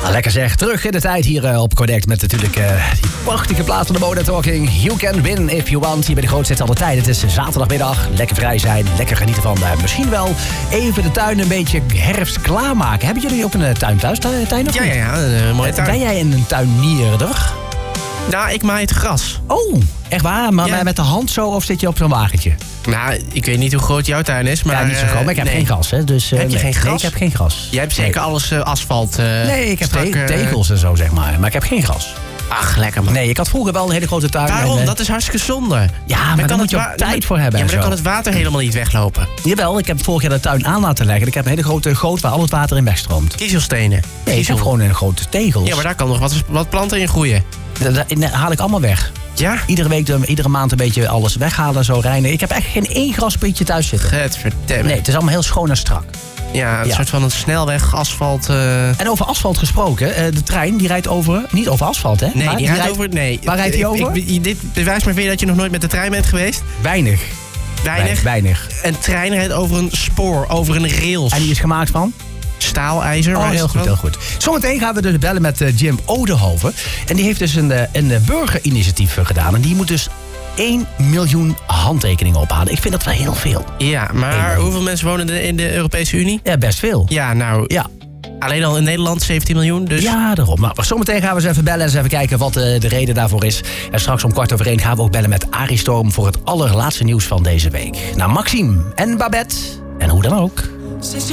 Lekker zeg, terug in de tijd hier op Connect met natuurlijk die prachtige plaats van de Mode Talking. You can win if you want. Hier bij de grootste hits aller tijden. Het is zaterdagmiddag, lekker vrij zijn, lekker genieten van misschien wel even de tuin een beetje herfst klaarmaken. Hebben jullie ook een tuin thuis? Tuin of niet? Ja, een mooie tuin. Ben jij een tuinierder? Nou, ik maai het gras. Oh, echt waar? Maar met de hand zo of zit je op zo'n wagentje? Nou, ik weet niet hoe groot jouw tuin is, maar... Ja, niet zo groot, maar ik heb geen gras, hè. Dus, heb je geen gras? Nee, ik heb geen gras. Jij hebt zeker alles asfalt. Nee, ik heb tegels en zo, zeg maar. Maar ik heb geen gras. Ach, lekker man. Nee, ik had vroeger wel een hele grote tuin. Waarom? Dat is hartstikke zonde. Ja, maar daar moet je ook tijd voor hebben. Ja, maar dan kan het water helemaal niet weglopen. Jawel, ik heb vorig jaar de tuin aan laten leggen. Ik heb een hele grote goot waar al het water in wegstroomt. Kiezelstenen. Nee, ik heb gewoon een grote tegels. Ja, maar daar kan nog wat planten in groeien. Daar haal ik allemaal weg. Ja? Iedere maand een beetje alles weghalen, zo reinigen. Ik heb echt geen één grasprietje thuis zitten. Nee, het is allemaal heel schoon en strak. Ja, een soort van een snelweg, asfalt. En over asfalt gesproken, de trein die rijdt over... Niet over asfalt, hè? Nee, maar die rijdt over... Nee. Waar rijdt die over? Dit bewijst maar weer dat je nog nooit met de trein bent geweest. Weinig. Een trein rijdt over een spoor, over een rails. En die is gemaakt van? Staalijzer. Oh, heel goed, heel goed. Zometeen gaan we dus bellen met Jim Odenhoven. En die heeft dus een burgerinitiatief gedaan. En die moet dus 1 miljoen handtekeningen ophalen. Ik vind dat wel heel veel. Ja, maar hoeveel mensen wonen in de Europese Unie? Ja, best veel. Ja, nou... Ja. Alleen al in Nederland 17 miljoen, dus... Ja, daarom. Maar zometeen gaan we eens even bellen en eens even kijken wat de reden daarvoor is. En straks om 1:15 gaan we ook bellen met Arie Storm voor het allerlaatste nieuws van deze week. Nou, Maxime en Babette. En hoe dan ook.